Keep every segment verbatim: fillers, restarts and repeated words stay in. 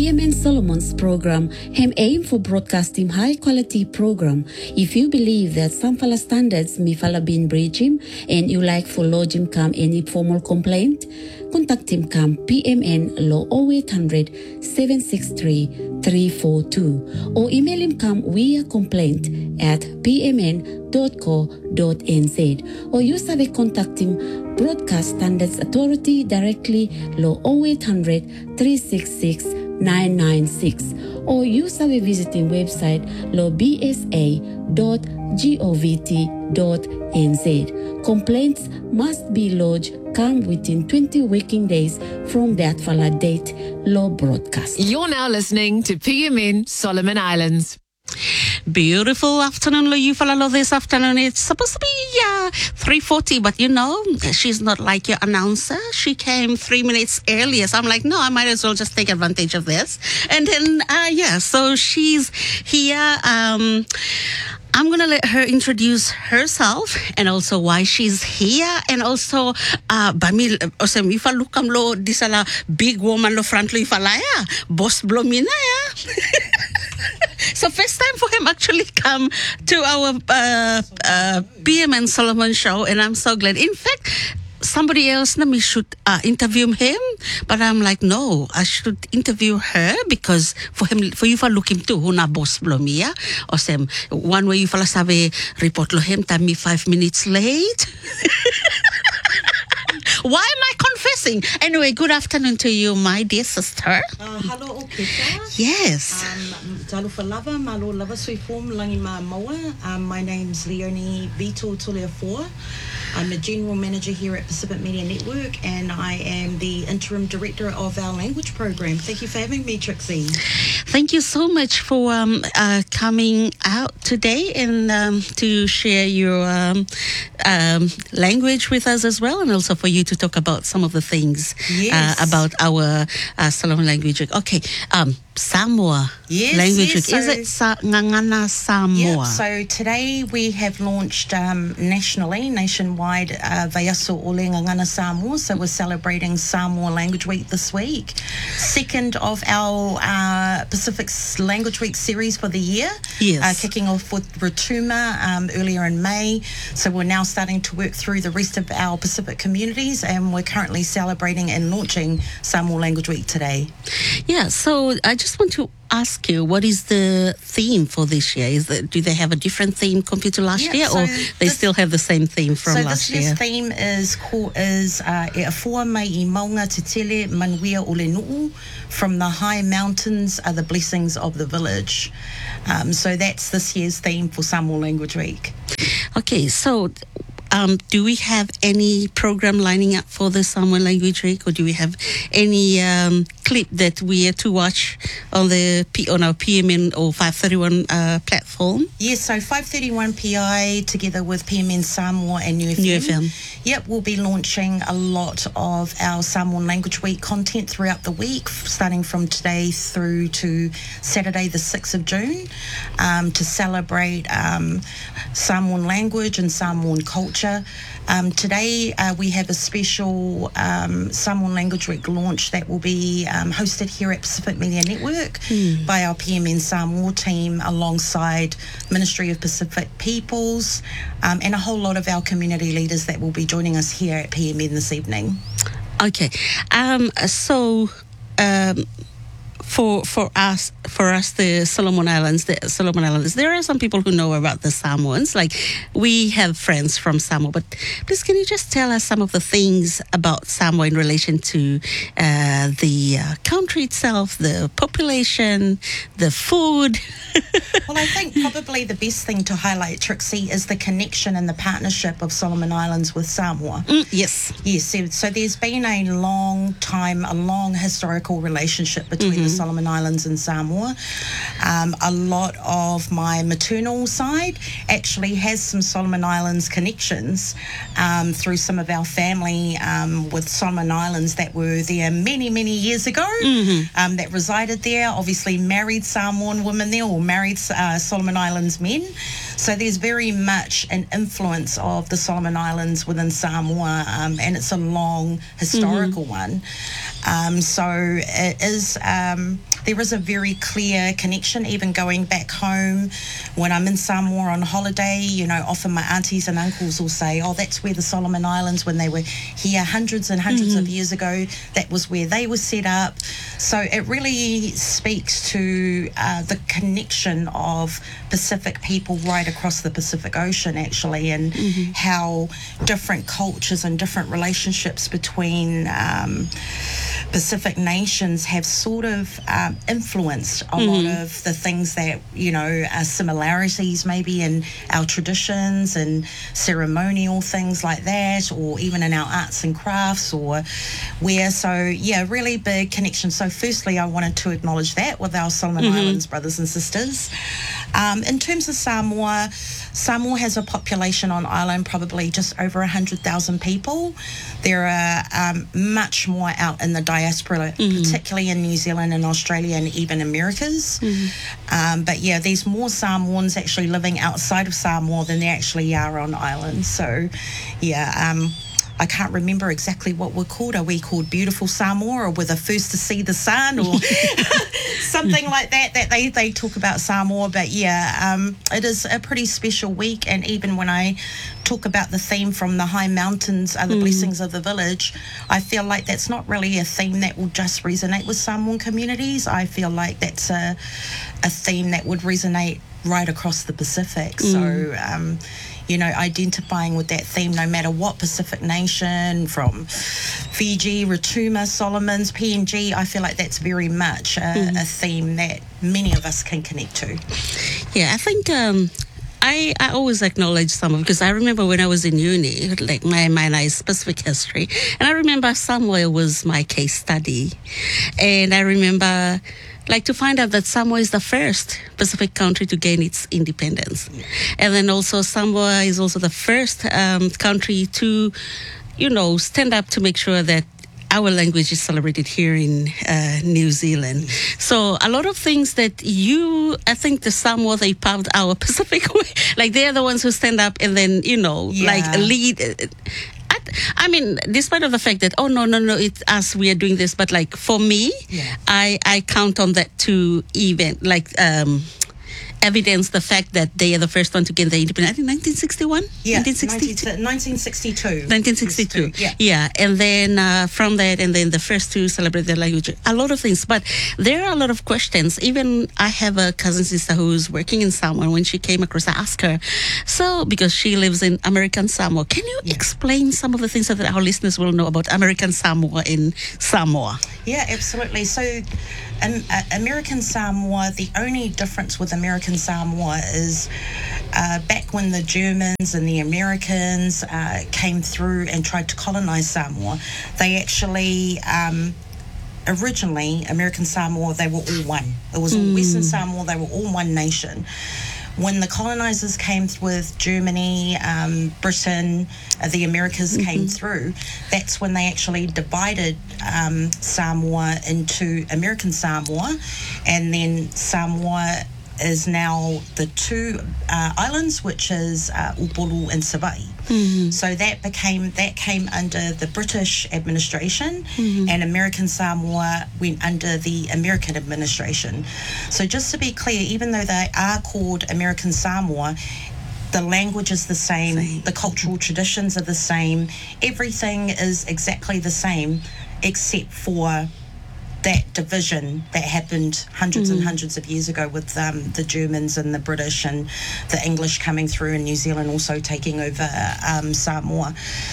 P M N Solomon's program hem aim for broadcasting high-quality program. If you believe that some fala standards may fala been breach him and you like for lodge him come any formal complaint, contact him come P M N law oh eight hundred, seven six three, three four two or email him come via complaint at p m n dot co dot n z or use have a contact him Broadcast Standards Authority directly law oh eight hundred, three six six, nine nine six or use have a visiting website law b s a dot govt dot n z. Complaints must be lodged come within twenty working days from that fala date law broadcast. You're now listening to P M N Solomon Islands. Beautiful afternoon, lo Yufalalo. This afternoon it's supposed to be uh, three forty, but you know, she's not like your announcer. She came three minutes earlier, so I'm like, no, I might as well just take advantage of this. And then, uh, yeah, so she's here. Um, I'm going to let her introduce herself and also why she's here. And also, uh, bami, ose mi fa lukam lo disala big woman lo front lo ifalaya. Boss blomina ya. So first time for him actually come to our uh, uh, P M N Solomon show, and I'm so glad. In fact, somebody else na me should uh, interview him, but I'm like, no, I should interview her because for him, for you for look him too, huna boss blomia, or sem one way you fala sabe report lo him tami five minutes late. Why am I confessing? Anyway, good afternoon to you, my dear sister. Uh, hello, Oketa. Yes. Um, Talufa Lava, Malo Lava Sui Form, Langima Moa. Um, my name's Leonie Beetle Tuleafoa. I'm the General Manager here at Pacific Media Network, and I am the Interim Director of our language program. Thank you for having me, Trixie. Thank you so much for um, uh, coming out today and um, to share your um, um, language with us as well, and also for you to talk about some of the things Yes. uh, about our uh, Solomon language. Okay, um, Samoa Yes, language. yes, Is so- it Sa- Ngangana Samoa? Yep, so today we have launched um, nationally, nationwide, uh, Vayaso Ole Ngangana Samoa. So we're celebrating Samoa Language Week this week. Second of our uh, Pacific Language Week series for the year. Yes. Uh, kicking off with Rotuma um, earlier in May. So we're now starting to work through the rest of our Pacific communities, and we're currently celebrating and launching Samoa Language Week today. Yeah, so I just want to ask you, what is the theme for this year? Is that, do they have a different theme compared to last Yeah, year, so or they this- still have the same theme from so last this year's year? theme is called is uh, e afua mai I maunga te tele manuia o le nuu. From the high mountains are the blessings of the village. Um, so that's this year's theme for Samoa Language Week. Okay, so um, do we have any program lining up for the Samoan Language Week, or do we have any um, clip that we are to watch on the P- on our P M N or five thirty-one uh, platform? Yes, so five thirty-one P I together with P M N Samoa and New F M. New F M. Yep, we'll be launching a lot of our Samoan Language Week content throughout the week, f- starting from today through to Saturday the sixth of June, um, to celebrate um, Samoan language and Samoan culture. Um, today uh, we have a special um, Samoan Language Week launch that will be um, hosted here at Pacific Media Network by our P M N Samoa team alongside Ministry of Pacific Peoples um, and a whole lot of our community leaders that will be joining us here at P M N this evening. Okay, um, so um, for for us for us the Solomon Islands, the Solomon Islands, there are some people who know about the Samoans. Like we have friends from Samoa, but please can you just tell us some of the things about Samoa in relation to uh, the uh, country itself, the population, the food? Well, I think probably the best thing to highlight, Trixie, is the connection and the partnership of Solomon Islands with Samoa. Mm, yes. Yes, so, so there's been a long time, a long historical relationship between the Solomon Islands and Samoa. Um, a lot of my maternal side actually has some Solomon Islands connections um, through some of our family um, with Solomon Islands that were there many, many years ago, um, that resided there, obviously married Samoan women there or married uh, Solomon Islands men. So there's very much an influence of the Solomon Islands within Samoa, um, and it's a long historical one. Um, so it is um, there is a very clear connection, even going back home when I'm in Samoa on holiday. You know, often my aunties and uncles will say, oh, that's where the Solomon Islands, when they were here hundreds and hundreds mm-hmm. of years ago, that was where they were set up. So it really speaks to uh, the connection of Pacific people right across the Pacific Ocean, actually, and mm-hmm. how different cultures and different relationships between um, Pacific nations have sort of um, influenced a mm-hmm. lot of the things that, you know, are similarities maybe in our traditions and ceremonial things like that, or even in our arts and crafts, or where, so yeah, really big connection. So firstly, I wanted to acknowledge that with our Solomon mm-hmm. Islands brothers and sisters. Um, in terms of Samoa, Samoa has a population on island probably just over one hundred thousand people. There are um, much more out in the diaspora, mm-hmm. particularly in New Zealand and Australia and even Americas. Mm-hmm. Um, but yeah, there's more Samoans actually living outside of Samoa than there actually are on island. So yeah, um, I can't remember exactly what we're called. Are we called Beautiful Samoa, or we're the first to see the sun, or something like that, that they, they talk about Samoa? But yeah, um, it is a pretty special week. And even when I talk about the theme from the high mountains are the mm. blessings of the village, I feel like that's not really a theme that will just resonate with Samoan communities. I feel like that's a, a theme that would resonate right across the Pacific. Mm. So, um, you know, identifying with that theme, no matter what Pacific nation, from Fiji, Rotuma, Solomons, P N G, I feel like that's very much a, mm. a theme that many of us can connect to. Yeah, I think um, I, I always acknowledge some of, because I remember when I was in uni, like my minor is specific history, and I remember Samoa was my case study. And I remember, like, to find out that Samoa is the first Pacific country to gain its independence. And then also Samoa is also the first um, country to, you know, stand up to make sure that our language is celebrated here in uh, New Zealand. So a lot of things that you, I think the Samoa, they paved our Pacific way. Like, they're the ones who stand up and then, you know, yeah. like lead. I mean, despite of the fact that, oh, no, no, no, it's us, we are doing this. But, like, for me, yeah. I, I count on that to even, like, um, evidence the fact that they are the first one to gain the independence. I think nineteen sixty-one? Yeah, nineteen sixty-two. nineteen sixty-two. nineteen sixty-two. Yeah. Yeah. And then uh, from that, and then the first to celebrate their language. A lot of things. But there are a lot of questions. Even I have a cousin sister who's working in Samoa. When she came across, I asked her, so, because she lives in American Samoa, can you yeah. explain some of the things so that our listeners will know about American Samoa in Samoa? Yeah, absolutely. So, um, uh, American Samoa, the only difference with American Samoa is uh, back when the Germans and the Americans uh, came through and tried to colonize Samoa, they actually, um, originally, American Samoa, they were all one. It was all mm. Western Samoa, they were all one nation. When the colonizers came with Germany, um, Britain, uh, the Americas mm-hmm. came through, that's when they actually divided um, Samoa into American Samoa, and then Samoa is now the two uh, islands, which is uh, Upolu and Savaii. Mm-hmm. So that became that came under the British administration, mm-hmm. and American Samoa went under the American administration. So just to be clear, even though they are called American Samoa, the language is the same, same. The cultural traditions are the same, everything is exactly the same, except for that division that happened hundreds mm. and hundreds of years ago with um, the Germans and the British and the English coming through, and New Zealand also taking over um, Samoa.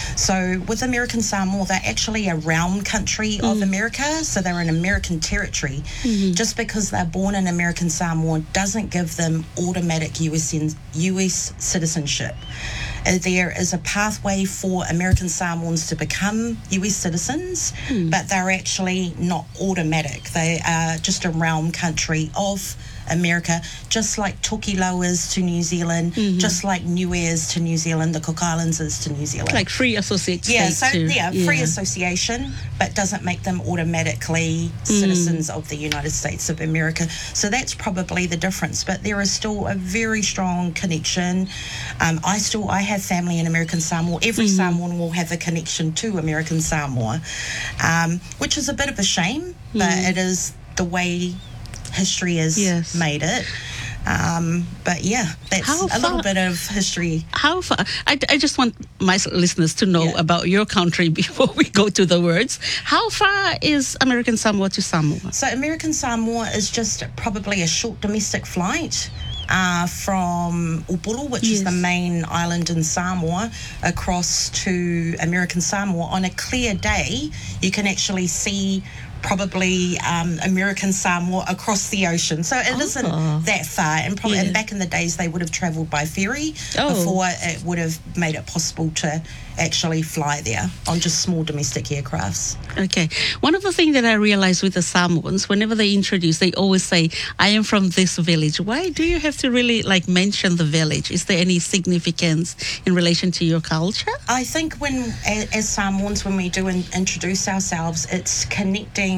So with American Samoa, they're actually a realm country mm. of America, so they're an American territory. Mm-hmm. Just because they're born in American Samoa doesn't give them automatic U S U S citizenship. Uh, there is a pathway for American Samoans to become U S citizens, mm. but they're actually not automatic. They are just a realm country of America, just like Tokelau is to New Zealand, mm-hmm. just like Niue is to New Zealand, the Cook Islands is to New Zealand. Like free associate yeah, states. So, too. Yeah, yeah, free association, but doesn't make them automatically mm. citizens of the United States of America. So that's probably the difference. But there is still a very strong connection. Um, I still, I have family in American Samoa. Every mm. Samoan will have a connection to American Samoa, um, which is a bit of a shame, but mm. it is the way history has Yes. made it. Um, but yeah, that's How a little far- bit of history. How far? I, I just want my listeners to know Yeah. about your country before we go to the words. How far is American Samoa to Samoa? So American Samoa is just probably a short domestic flight uh, from Upolu, which is Yes. the main island in Samoa, across to American Samoa. On a clear day, you can actually see probably um, American Samoa across the ocean. So it Oh. isn't that far. And probably Yeah. and back in the days, they would have travelled by ferry Oh. before it would have made it possible to actually fly there on just small domestic aircrafts. Okay. One of the things that I realize with the Samoans, whenever they introduce, they always say, I am from this village. Why do you have to really like mention the village? Is there any significance in relation to your culture? I think when, a- as Samoans, when we do in, introduce ourselves, it's connecting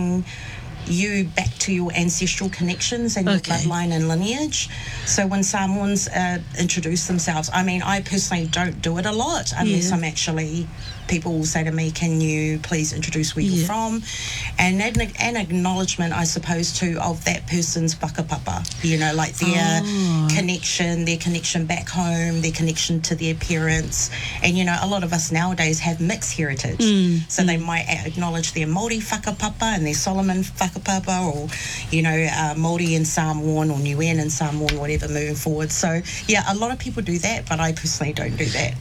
you back to your ancestral connections and your Okay. bloodline and lineage. So when Samoans uh, introduce themselves, I mean, I personally don't do it a lot unless Yeah. I'm actually, people will say to me, can you please introduce where Yeah. you're from? And an, an acknowledgement, I suppose, too, of that person's whakapapa, you know, like their Oh. connection, their connection back home, their connection to their parents. And, you know, a lot of us nowadays have mixed heritage. Mm, So they might a- acknowledge their Māori whakapapa and their Solomon whakapapa, or, you know, uh, Māori and Samoan or Niuean and Samoan, whatever, moving forward. So, yeah, a lot of people do that, but I personally don't do that.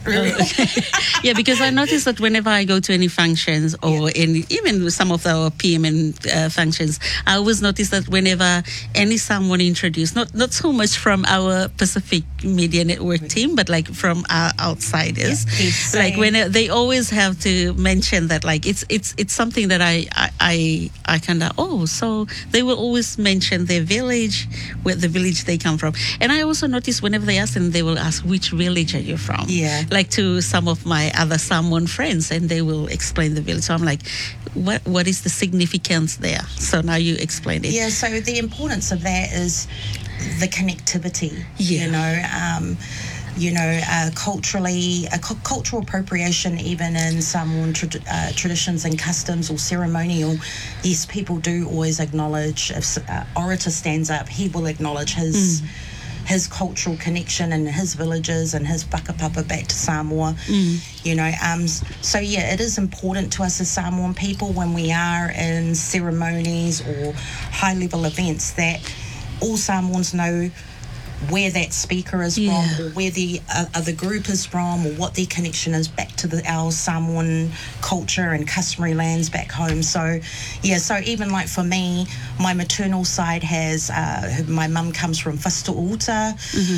Yeah, because I noticed that whenever I go to any functions or any, even some of our P M N uh, functions, I always notice that whenever any someone introduced, not not so much from our Pacific Media Network team, but like from our outsiders, Yeah, he's like saying- when uh, they always have to mention that, like it's it's it's something that I I I, I kind of oh, so they will always mention their village, where the village they come from, and I also notice whenever they ask them, they will ask which village are you from? Yeah. Like to some of my other Samoan friends, and they will explain the village. So I'm like, what what is the significance there? So now you explain it. Yeah, so the importance of that is the connectivity, Yeah. you know, um, you know, uh, culturally, uh, cu- cultural appropriation, even in Samoan trad- uh, traditions and customs or ceremonial. Yes, people do always acknowledge, if s- uh, orator stands up, he will acknowledge his his cultural connection and his villages and his whakapapa back to Samoa. You know, um, s- so yeah, it is important to us as Samoan people when we are in ceremonies or high level events that all Samoans know where that speaker is Yeah. from, or where the uh, other group is from, or what their connection is back to the our Samoan culture and customary lands back home. So, yeah, so even like for me, my maternal side has, uh, my mum comes from Whastauta,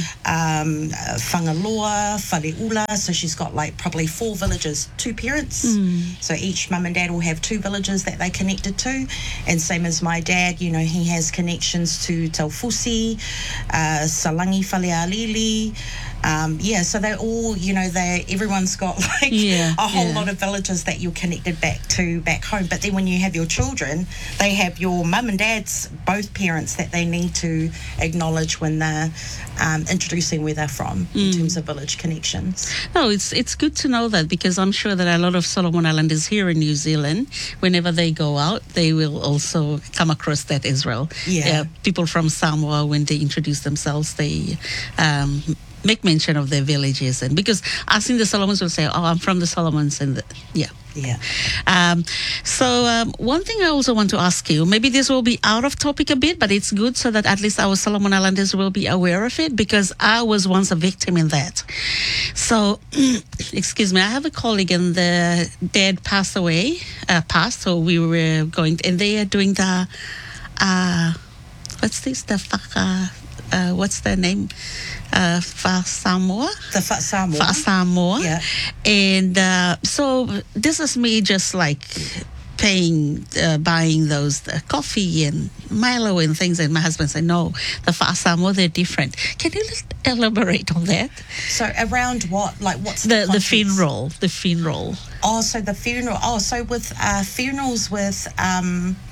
um, uh, Whangaloa, Whaleula, so she's got like probably four villages, two parents. So each mum and dad will have two villages that they connected to. And same as my dad, you know, he has connections to Taufusi, uh, Salangi Whalealili. Um, yeah, so they're all, you know, they everyone's got like Yeah, a whole yeah. lot of villages that you're connected back to back home. But then when you have your children, they have your mum and dad's, both parents, that they need to acknowledge when they're um, introducing where they're from in Mm. terms of village connections. No, it's it's good to know that, because I'm sure that a lot of Solomon Islanders here in New Zealand, whenever they go out, they will also come across that as well. Yeah. People from Samoa, when they introduce themselves, they um, make mention of their villages, and because asking the Solomons will say, "Oh, I'm from the Solomons," and the, yeah. Yeah. Um, so um, one thing I also want to ask you, maybe this will be out of topic a bit, but it's good so that at least our Solomon Islanders will be aware of it, because I was once a victim in that. So, excuse me, I have a colleague and the dad passed away, uh, passed, so we were going, and they are doing the, uh, what's this, the whaka, uh, what's the name? Uh, Fa Samoa? The Fa Samoa. Fa Samoa. Yeah. And uh, so this is me just like paying, uh, buying those uh, coffee and Milo and things. And my husband said, no, the Fa Samoa, they're different. Can you elaborate on that? So around what? Like what's the The, the context? funeral, the funeral. Oh, so the funeral. Oh, so with uh, funerals with um,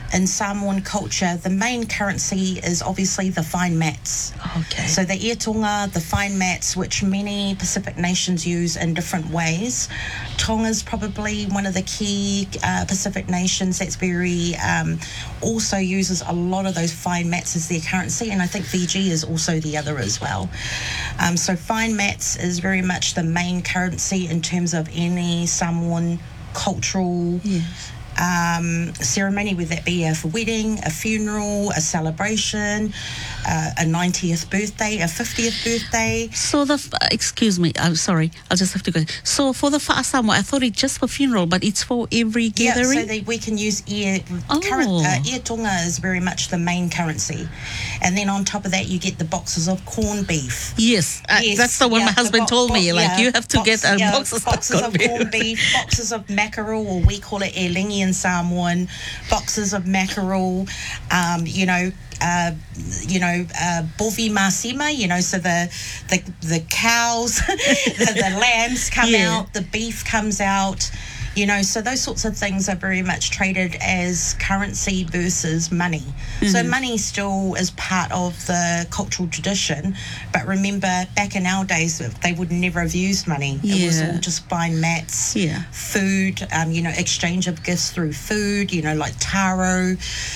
in Samoan culture, the main currency is obviously the fine mats. Okay. So the iatonga, the fine mats, which many Pacific nations use in different ways. Tonga's probably one of the key uh, Pacific nations that's very, um, also uses a lot of those fine mats as their currency, and I think Fiji is also the other as well. Um, so fine mats is very much the main currency in terms of any Samoan cultural Yes. um, ceremony, whether that be a wedding, a funeral, a celebration, uh, a ninetieth birthday, a fiftieth birthday. So the, f- uh, excuse me, I'm sorry, I'll just have to go. So for the Fa'asamoa, I thought it's just for funeral, but it's for every gathering? Yeah, so that we can use ear, Oh. current, uh, ear tonga is very much the main currency. And then on top of that, you get the boxes of corned beef. Yes, uh, Yes, that's the one yeah, my the husband bo- told me. bo- Like, yeah, you have to box- get uh, yeah, boxes, boxes of of corned beef, boxes of mackerel, or we call it elingi in Samoan, boxes of mackerel, um, you know, uh, you know, uh, bovi masima, you know, so the the, the cows, the, the lambs come Yeah. out, the beef comes out. You know, so those sorts of things are very much traded as currency versus money. Mm-hmm. So money still is part of the cultural tradition, but remember, back in our days, they would never have used money. It was Yeah. all just fine mats, Yeah. food, um, you know, exchange of gifts through food, you know, like taro,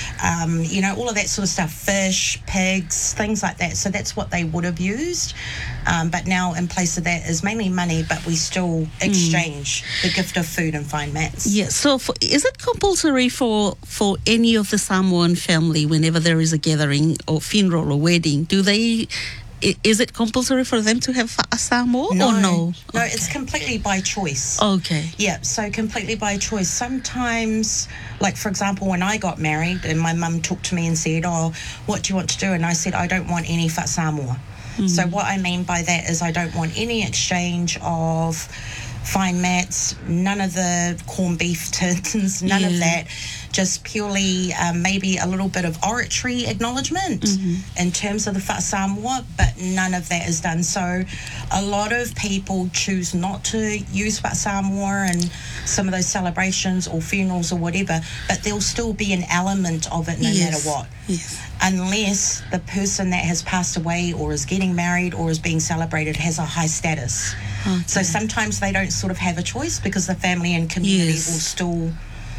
um, you know, all of that sort of stuff, fish, pigs, things like that. So that's what they would have used. Um, but now in place of that is mainly money, but we still exchange mm. the gift of food and fine mats. Yeah, so for, is it compulsory for, for any of the Samoan family whenever there is a gathering or funeral or wedding? Do they... I- Is it compulsory for them to have a Samoa no, or no? No, Okay. it's completely by choice. Okay. Yeah, so completely by choice. Sometimes, like for example, when I got married and my mum talked to me and said, oh, what do you want to do? And I said, I don't want any Samoa. Mm. So what I mean by that is I don't want any exchange of fine mats, none of the corned beef tins, none yeah. of that. Just purely um, maybe a little bit of oratory acknowledgement mm-hmm. in terms of the Samoa, but none of that is done. So a lot of people choose not to use Samoa and some of those celebrations or funerals or whatever, but there'll still be an element of it no yes. matter what. Yes. Unless the person that has passed away or is getting married or is being celebrated has a high status. Okay. So sometimes they don't sort of have a choice because the family and community yes. will still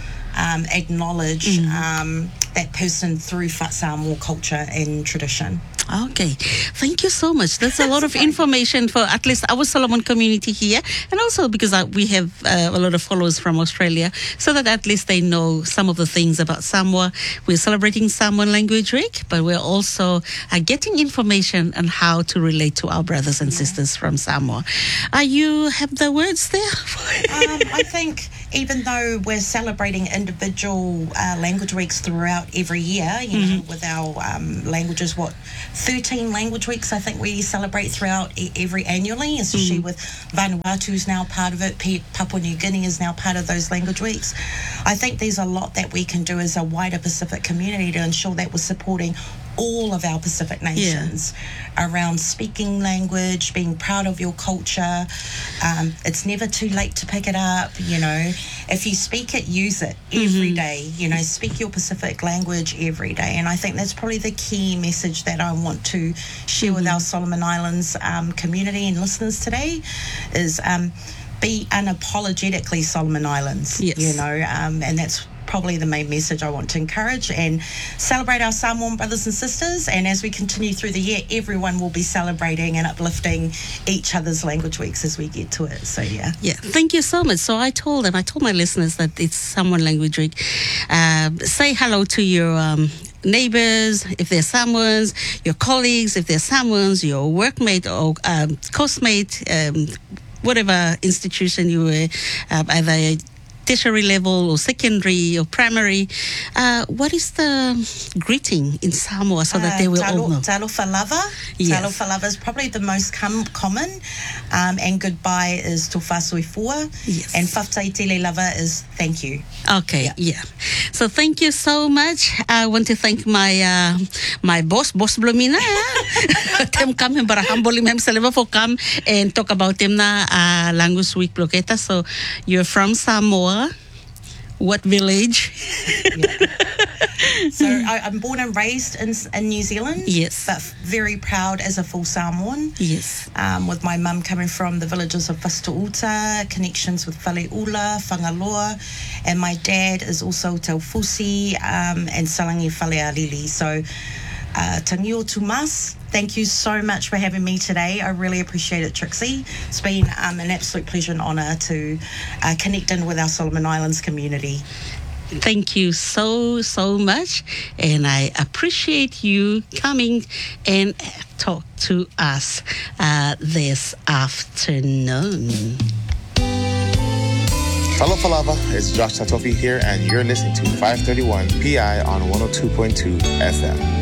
um, acknowledge mm. um, that person through Samoa culture and tradition. Okay, thank you so much. That's a lot of okay. information for at least our Solomon community here, and also because uh, we have uh, a lot of followers from Australia, so that at least they know some of the things about Samoa. We're celebrating Samoan Language Week, but we're also uh, getting information on how to relate to our brothers and yeah. sisters from Samoa. Are you have the words there? um, I think even though we're celebrating individual uh, language weeks throughout every year, you mm-hmm. know, with our um, languages, what thirteen language weeks I think we celebrate throughout e- every annually, especially mm. with Vanuatu's now part of it. P- Papua New Guinea is now part of those language weeks. I think there's a lot that we can do as a wider Pacific community to ensure that we're supporting all of our Pacific nations yeah. around speaking language, being proud of your culture. Um, it's never too late to pick it up, you know. If you speak it, use it every mm-hmm. day, you know, speak your Pacific language every day. And I think that's probably the key message that I want to share mm-hmm. with our Solomon Islands um, community and listeners today is um, be unapologetically Solomon Islands, yes. you know, um, and that's probably the main message I want to encourage and celebrate our Samoan brothers and sisters. And as we continue through the year, everyone will be celebrating and uplifting each other's language weeks as we get to it. So, yeah. Yeah, thank you so much. So I told them, I told my listeners that it's Samoan Language Week. Uh, say hello to your um, neighbors, if they're Samoans, your colleagues, if they're Samoans, your workmate or um, coursemate, um, whatever institution you were, uh, either a tertiary level or secondary or primary. Uh, what is the greeting in Samoa so that uh, they will talo, all know? Talofa lava. Yes. Talofa lava is probably the most com- common. Um, and goodbye is tofasui fua. Yes. And whaftai tele lava is thank you. Okay, yeah. yeah. So thank you so much. I want to thank my uh, my boss, Boss Blumina. Them come and para humble him himself for come and talk about them na uh, Language Week Bloqueta. So you're from Samoa. What village? Yeah. So I, I'm born and raised in, in New Zealand. Yes. But very proud as a full Samoan. Yes. Um, with my mum coming from the villages of Whastauta, connections with Whaleula, Whangaloa, and my dad is also Taufusi um, and Salangi Whalealili. So uh, Tangio Tumas, thank you so much for having me today. I really appreciate it, Trixie. It's been um, an absolute pleasure and honour to uh, connect in with our Solomon Islands community. Thank you so, so much. And I appreciate you coming and talk to us uh, this afternoon. Hello, Falava. It's Josh Tatofi here, and you're listening to five thirty-one P I on one oh two point two F M.